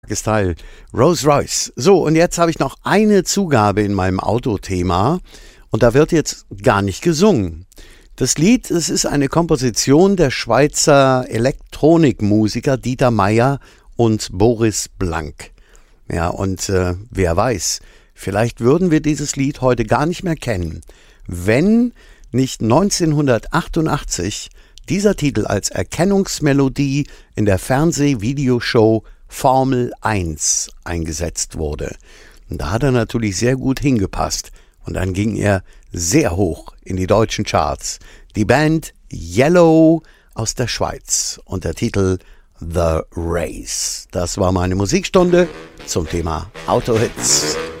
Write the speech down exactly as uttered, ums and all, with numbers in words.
Style, Rolls Royce. So, und jetzt habe ich noch eine Zugabe in meinem Autothema und da wird jetzt gar nicht gesungen. Das Lied, es ist eine Komposition der Schweizer Elektronikmusiker Dieter Meier und Boris Blank. Ja, und äh, wer weiß, vielleicht würden wir dieses Lied heute gar nicht mehr kennen, wenn nicht neunzehnhundertachtundachtzig dieser Titel als Erkennungsmelodie in der Fernseh-Videoshow Formel eins eingesetzt wurde. Und da hat er natürlich sehr gut hingepasst. Und dann ging er sehr hoch in die deutschen Charts. Die Band Yellow aus der Schweiz und der Titel The Race. Das war meine Musikstunde zum Thema Autohits.